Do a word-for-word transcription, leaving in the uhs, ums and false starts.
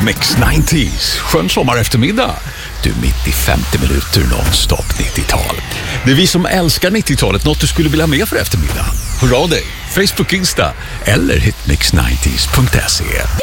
Hitmix nittio. Skön sommar eftermiddag. Du, mitt i femtio minuter nonstop nittiotal. Det är vi som älskar nittiotalet. Något du skulle vilja ha med för eftermiddag. Hör av dig. Facebook, Insta eller hitmix nittio punkt se.